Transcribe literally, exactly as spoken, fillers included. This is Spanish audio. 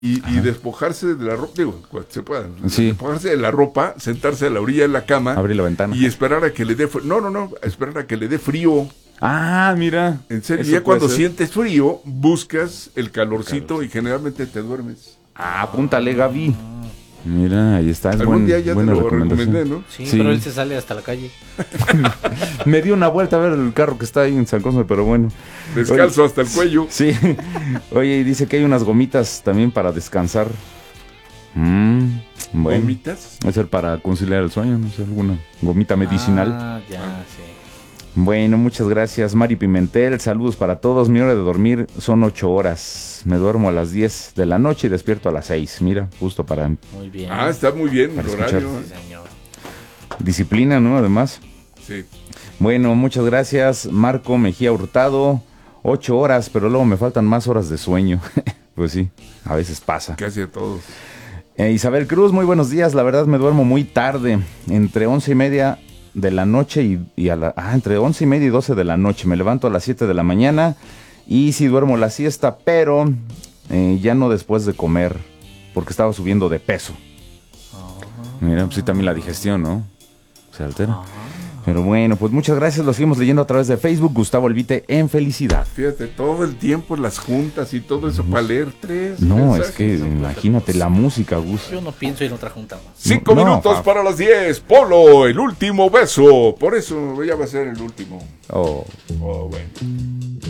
y, y despojarse de la ropa, digo, cuando se pueda, Sí. despojarse de la ropa, sentarse a la orilla de la cama, Abrir la ventana. y esperar a que le dé frío. No, no, no, esperar a que le dé frío. Ah, mira. En serio, Eso ya cuando puede ser. sientes frío, buscas el calorcito y generalmente te duermes. Ah, apúntale, Gaby. Mira, ahí está. Es Algún buen, día ya te buena lo recomendación. recomendé, ¿no? Sí, Sí. pero él se sale hasta la calle. Me dio una vuelta a ver el carro que está ahí en San Cosme, pero bueno. Descalzo Oye, hasta el cuello. Sí. Oye, y dice que hay unas gomitas también para descansar. Mm, bueno. ¿Gomitas? Va a ser para conciliar el sueño, no sé, alguna gomita medicinal. Ah, ya, sí. Bueno, muchas gracias, Mari Pimentel. Saludos para todos. Mi hora de dormir son ocho horas. Me duermo a las diez de la noche y despierto a las seis. Mira, justo para Muy bien. Ah, está muy bien Para el horario. escuchar. Sí, señor. disciplina, ¿no? Además. Sí. Bueno, muchas gracias, Marco Mejía Hurtado. Ocho horas, pero luego me faltan más horas de sueño. Pues sí, a veces pasa. Casi a todos. Eh, Isabel Cruz, muy buenos días. La verdad me duermo muy tarde, entre once y media de la noche y, y a la... Ah, entre once y media y doce de la noche. Me levanto a las siete de la mañana y sí duermo la siesta, pero eh, ya no después de comer, porque estaba subiendo de peso. Mira, pues sí, también la digestión, ¿no? Se altera. Pero bueno, pues muchas gracias. Lo seguimos leyendo a través de Facebook. Gustavo Elvite en Felicidad. Fíjate, todo el tiempo las juntas y todo eso para leer tres No, mensajes. es que imagínate la música, Gus. Yo no pienso ir a otra junta más. Cinco No, minutos pa- para las diez. Polo, el último beso. Por eso ya va a ser el último. Oh. Oh, bueno.